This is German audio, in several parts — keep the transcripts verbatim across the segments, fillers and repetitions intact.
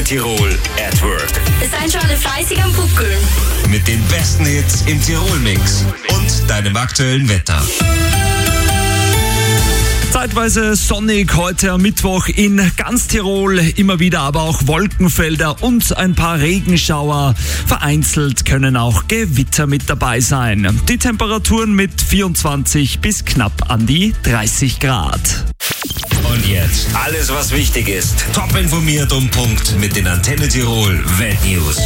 Tirol at Work. Seid schon alle fleißig am Buckeln. Mit den besten Hits im Tirol-Mix und deinem aktuellen Wetter. Zeitweise sonnig heute am Mittwoch in ganz Tirol, immer wieder aber auch Wolkenfelder und ein paar Regenschauer. Vereinzelt können auch Gewitter mit dabei sein. Die Temperaturen mit vierundzwanzig bis knapp an die dreißig Grad. Und jetzt alles, was wichtig ist. Top informiert um Punkt mit den Antenne Tirol Weltnews.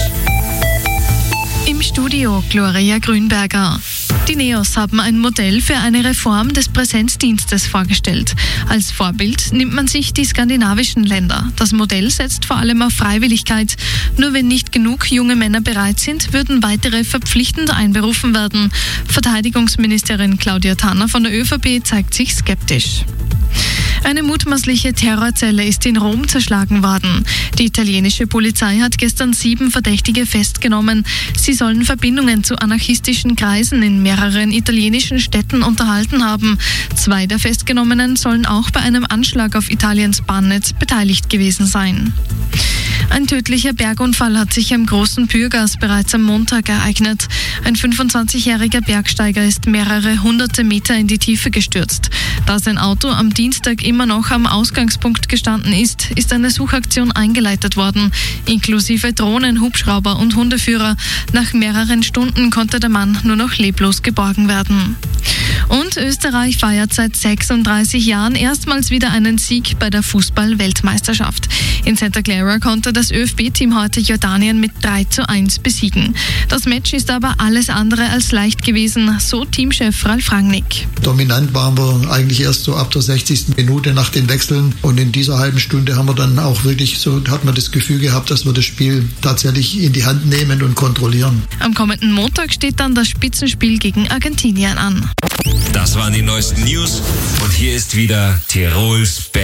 Im Studio Gloria Grünberger. Die NEOS haben ein Modell für eine Reform des Präsenzdienstes vorgestellt. Als Vorbild nimmt man sich die skandinavischen Länder. Das Modell setzt vor allem auf Freiwilligkeit. Nur wenn nicht genug junge Männer bereit sind, würden weitere verpflichtend einberufen werden. Verteidigungsministerin Claudia Tanner von der ÖVP zeigt sich skeptisch. Eine mutmaßliche Terrorzelle ist in Rom zerschlagen worden. Die italienische Polizei hat gestern sieben Verdächtige festgenommen. Sie sollen Verbindungen zu anarchistischen Kreisen in mehreren italienischen Städten unterhalten haben. Zwei der Festgenommenen sollen auch bei einem Anschlag auf Italiens Bahnnetz beteiligt gewesen sein. Ein tödlicher Bergunfall hat sich am Großen Pürgas bereits am Montag ereignet. Ein fünfundzwanzigjähriger Bergsteiger ist mehrere hunderte Meter in die Tiefe gestürzt. Da sein Auto am Dienstag immer noch am Ausgangspunkt gestanden ist, ist eine Suchaktion eingeleitet worden, inklusive Drohnen, Hubschrauber und Hundeführer. Nach mehreren Stunden konnte der Mann nur noch leblos geborgen werden. Und Österreich feiert seit sechsunddreißig Jahren erstmals wieder einen Sieg bei der Fußball-Weltmeisterschaft. In Santa Clara konnte das ÖFB-Team heute Jordanien mit drei zu eins besiegen. Das Match ist aber alles andere als leicht gewesen, so Teamchef Ralf Rangnick. Dominant waren wir eigentlich erst so ab der sechzigsten Minute nach den Wechseln und in dieser halben Stunde haben wir dann auch wirklich so, hat man das Gefühl gehabt, dass wir das Spiel tatsächlich in die Hand nehmen und kontrollieren. Am kommenden Montag steht dann das Spitzenspiel gegen Argentinien an. Das waren die neuesten News und hier ist wieder Tirols